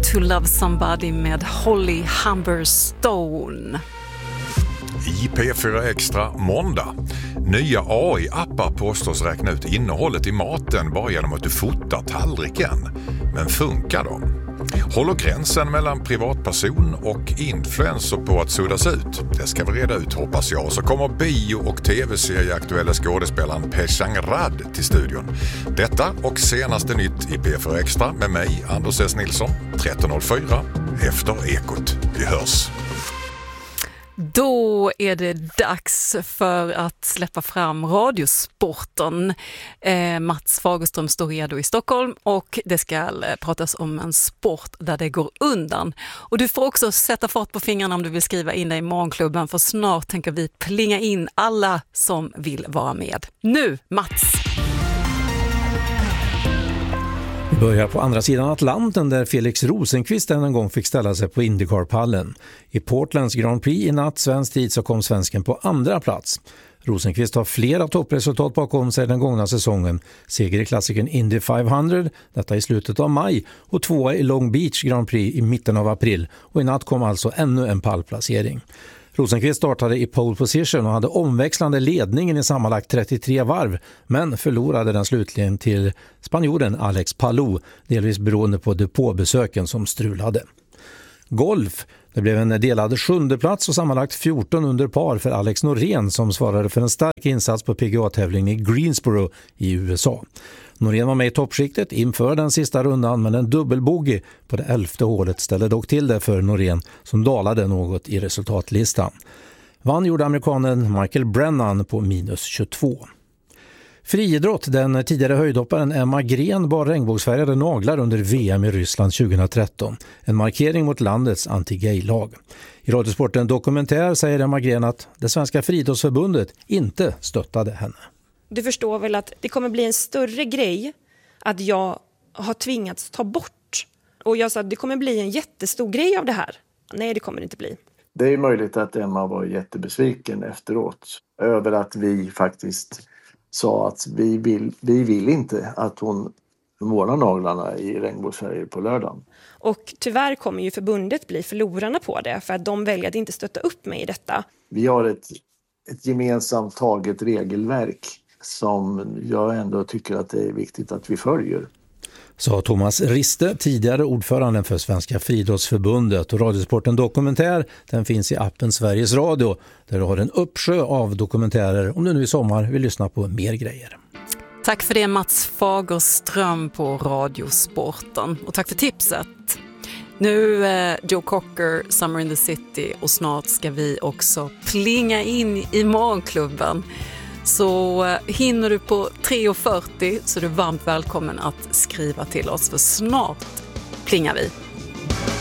To Love Somebody med Holly Humberstone. I P4 Extra måndag. Nya AI-appar påstås räkna ut innehållet i maten bara genom att du fotar tallriken. Men funkar de? Håller gränsen mellan privatperson och influencer på att suddas ut? Det ska vi reda ut, hoppas jag. Så kommer bio- och tv-serieaktuella skådespelaren Peshang Rad till studion. Detta och senaste nytt i P4 Extra med mig, Anders S. Nilsson, 13.04 efter Ekot. Vi hörs. Då är det dags för att släppa fram Radiosporten. Mats Fagerström står redo i Stockholm och det ska pratas om en sport där det går undan. Och du får också sätta fart på fingrarna om du vill skriva in dig i Morgonklubben, för snart tänker vi plinga in alla som vill vara med. Nu, Mats! Vi börjar på andra sidan Atlanten där Felix Rosenqvist en gång fick ställa sig på IndyCar-pallen. I Portlands Grand Prix i natt svensk tid så kom svensken på andra plats. Rosenqvist har flera toppresultat bakom sig den gångna säsongen. Seger i klassikern Indy 500, detta i slutet av maj, och tvåa i Long Beach Grand Prix i mitten av april. Och i natt kom alltså ännu en pallplacering. Rosenqvist startade i pole position och hade omväxlande ledningen i sammanlagt 33 varv, men förlorade den slutligen till spanjoren Alex Palou, delvis beroende på depåbesöken som strulade. Golf. Det blev en delad 7:e plats och sammanlagt 14 under par för Alex Norén som svarade för en stark insats på PGA-tävlingen i Greensboro i USA. Norén var med i toppskiktet inför den sista rundan, men en dubbelbogey på det 11:e hålet ställde dock till det för Norén som dalade något i resultatlistan. Vann gjorde amerikanen Michael Brennan på minus 22. Friidrott, den tidigare höjdhopparen Emma Gren bar regnbågsfärgade naglar under VM i Ryssland 2013. En markering mot landets anti-gay-lag. I Radiosporten Dokumentär säger Emma Gren att det svenska friidrottsförbundet inte stöttade henne. Du förstår väl att det kommer bli en större grej att jag har tvingats ta bort. Och jag sa att det kommer bli en jättestor grej av det här. Nej, det kommer det inte bli. Det är möjligt att Emma var jättebesviken efteråt över att vi faktiskt sa att vi vill inte att hon målar naglarna i regnbågsfärger på lördagen. Och tyvärr kommer ju förbundet bli förlorarna på det för att de väljer att inte stötta upp mig i detta. Vi har ett gemensamt taget regelverk som jag ändå tycker att det är viktigt att vi följer. Sa Thomas Riste, tidigare ordförande för Svenska friidrottsförbundet. Och Radiosporten Dokumentär, den finns i appen Sveriges Radio där du har en uppsjö av dokumentärer om du nu i sommar vill lyssna på mer grejer. Tack för det, Mats Fagerström på Radiosporten. Och tack för tipset. Nu Joe Cocker, Summer in the City, och snart ska vi också plinga in i Morgonklubben. Så hinner du på 3.40 så är du varmt välkommen att skriva till oss, för snart plingar vi.